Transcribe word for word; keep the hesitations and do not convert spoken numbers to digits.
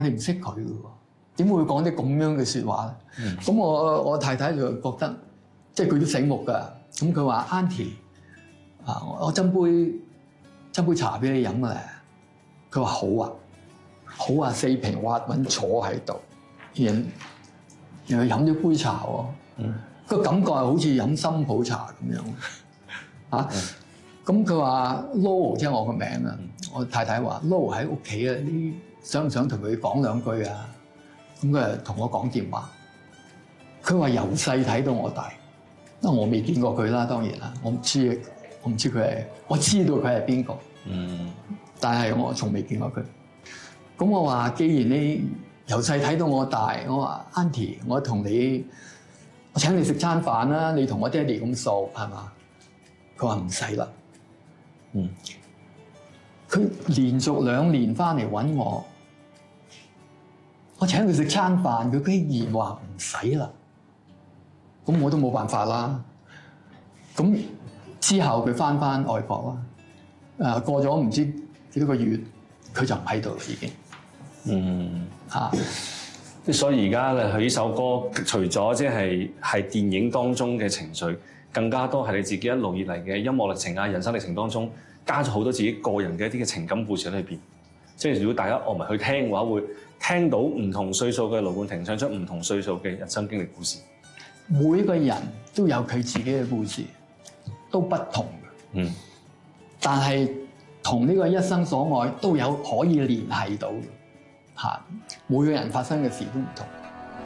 你唔識佢嘅喎，點會講啲咁樣嘅説話咧？咁、嗯、我我太太就覺得，即係佢都醒目㗎。咁佢話 Auntie 啊，我斟杯斟杯茶俾你飲啊！佢話好啊，好啊，四平八穩坐喺度，然然後飲咗杯茶喎。嗯，個感覺係好似飲深普茶咁樣嚇。咁佢話 Lo 即係我個名啊。我太太話 Lo 喺屋企啊，你想唔想同佢講兩句啊？咁佢就同我講電話。佢話由細睇到我大，因為我未見過佢啦，當然啦，我唔知，我唔知佢係，我知道佢係邊個。嗯，但係我從未見過佢。咁我話，既然你由細睇到我大，我話 Auntie，我同你，我請你食餐飯啦，你同我爹哋咁熟係嘛？佢話唔使啦。嗯，佢連續兩年翻嚟揾我，我請佢食餐飯，佢居然話唔使啦。咁我都冇辦法啦。咁之後佢翻翻外國啦，誒過咗唔知幾多個月，佢就唔喺度啦已經。嗯，嚇。 即所以而家咧，佢呢首歌除咗即係係電影當中嘅情緒，更加多係你自己一路以嚟嘅音樂歷程啊、人生歷程當中，加咗好多自己個人嘅一啲嘅情感故事喺裏邊。即係如果大家樂迷去聽嘅話，會聽到唔同歲數嘅盧冠廷唱出唔同歲數嘅人生經歷故事。 每個人都有佢自己嘅故事，都不同嘅。嗯，但係同呢個一生所愛都有可以聯繫到嘅。嚇，每個人發生嘅事都唔同。